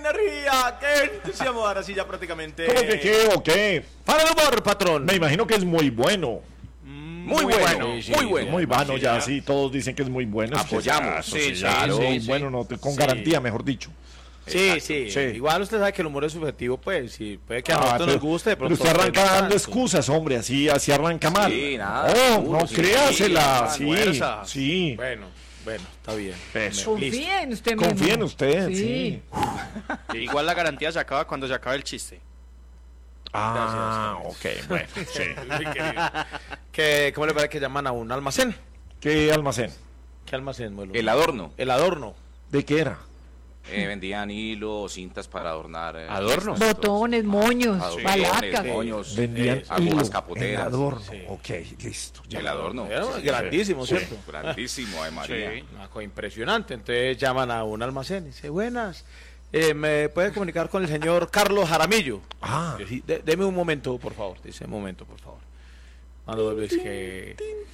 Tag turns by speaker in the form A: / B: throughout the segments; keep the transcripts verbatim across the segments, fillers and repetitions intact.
A: energía! ¡Qué entusiasmo! Ahora sí ya prácticamente...
B: ¿Cómo que qué o qué?
A: Para el humor, patrón.
B: Me imagino que es muy bueno.
A: Muy, muy bueno, bueno, sí, muy bueno.
B: Muy bueno,
A: sí,
B: ya,
A: ya
B: sí, todos dicen que es muy bueno.
A: Apoyamos.
B: Es que,
A: sí,
B: sí, claro,
A: sí,
B: muy
A: sí,
B: bueno, no, con
A: sí.
B: garantía, mejor dicho.
A: Sí, sí, sí, igual usted sabe que el humor es subjetivo, pues, sí, puede que a
B: ah,
A: nosotros
B: pero,
A: nos guste.
B: Pero usted arranca dando tanto. excusas, hombre, así, así arranca mal.
A: Sí, nada.
B: Oh, no, sí, créasela, sí, sí, sí.
A: Bueno, bueno, está bien.
C: Confía en usted mismo.
B: Confía en usted, sí.
A: sí. Igual la garantía se acaba cuando se acabe el chiste.
B: Ah, Gracias, ok, bueno, sí.
A: ¿Qué, ¿Cómo le parece que llaman a un almacén?
B: ¿Qué almacén?
A: ¿Qué almacén, Muelo?
D: El adorno.
A: El adorno.
B: ¿De qué era?
D: Eh, vendían hilo, cintas para adornar. Eh,
A: ¿Adornos?
C: Botones, moños,
D: sí,
C: balacas.
D: Moños,
B: vendían
D: eh, agujas capoteras.
B: El adorno,
A: sí.
B: ok, listo.
D: El adorno.
A: Sí, grandísimo,
D: sí,
A: ¿cierto?
D: Grandísimo, de María.
A: Sí, una cosa impresionante. Entonces llaman a un almacén y dice, buenas, eh, ¿me puede comunicar con el señor Carlos Jaramillo?
B: Ah.
A: Sí, de, deme un momento, por favor. Dice, un momento, por favor. Cuando es que...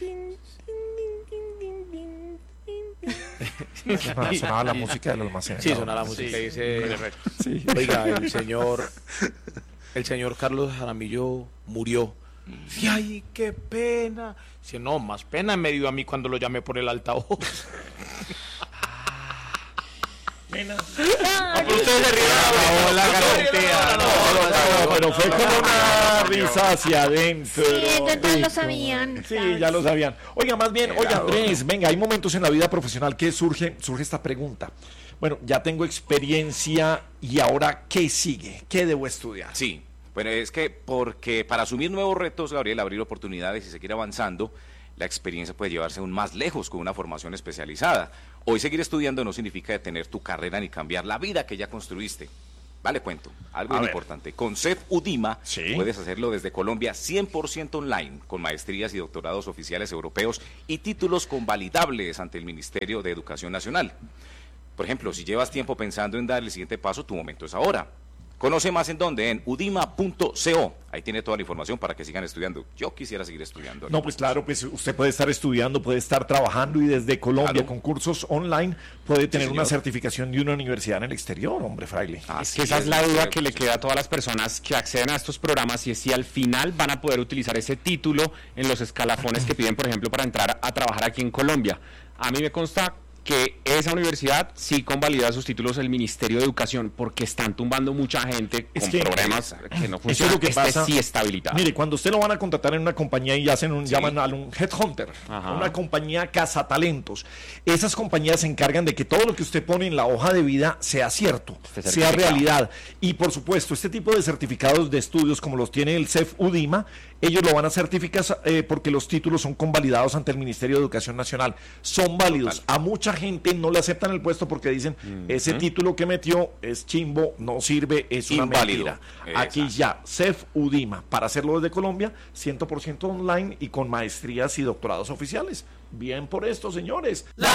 B: Sonaba la música del almacén.
A: Sí, sonaba la música. Sí, dice, sí. Oiga, el señor, el señor Carlos Jaramillo murió. Sí, ay, qué pena. Dice, no, más pena me dio a mí cuando lo llamé por el altavoz. Pena. Pero usted se ríe. La garantía.
B: No, pero fue como una risa hacia adentro.
C: Sí, ya lo sabían.
B: Sí, ya lo sabían. Oiga, más bien, oiga, Andrés, venga, hay momentos en la vida profesional que surge, surge esta pregunta. Bueno, ya tengo experiencia y ahora, ¿qué sigue? ¿Qué debo estudiar?
D: Sí, bueno, es que porque para asumir nuevos retos, Gabriel, abrir oportunidades y seguir avanzando, la experiencia puede llevarse aún más lejos con una formación especializada. Hoy seguir estudiando no significa detener tu carrera ni cambiar la vida que ya construiste. Vale, cuento, algo muy importante. Con C E F UDIMA ¿Sí? puedes hacerlo desde Colombia cien por ciento online, con maestrías y doctorados oficiales europeos y títulos convalidables ante el Ministerio de Educación Nacional. Por ejemplo, si llevas tiempo pensando en dar el siguiente paso, tu momento es ahora. Conoce más en dónde, en udima punto co. Ahí tiene toda la información para que sigan estudiando. Yo quisiera seguir estudiando.
B: No, pues claro, pues usted puede estar estudiando, puede estar trabajando y desde Colombia claro. con cursos online puede tener sí, una certificación de una universidad en el exterior, hombre, fraile.
E: Ah, es que esa es, es la duda que le queda a todas las personas que acceden a estos programas y es si al final van a poder utilizar ese título en los escalafones que piden, por ejemplo, para entrar a trabajar aquí en Colombia. A mí me consta que esa universidad sí convalida sus títulos el Ministerio de Educación porque están tumbando mucha gente es con que, problemas que no funcionan. Eso es lo que este pasa. Sí está habilitado.
B: Mire, cuando usted lo van a contratar en una compañía y hacen un, sí. llaman a un headhunter, Ajá. una compañía cazatalentos, esas compañías se encargan de que todo lo que usted pone en la hoja de vida sea cierto, sea realidad. Y por supuesto, este tipo de certificados de estudios como los tiene el C E F UDIMA, ellos lo van a certificar eh, porque los títulos son convalidados ante el Ministerio de Educación Nacional. Son válidos. Total. A mucha gente no le aceptan el puesto porque dicen mm-hmm. ese título que metió es chimbo, no sirve, es una Inválido. mentira. Exacto. Aquí ya, C E F UDIMA, para hacerlo desde Colombia, cien por ciento online y con maestrías y doctorados oficiales. Bien por esto, señores.
A: La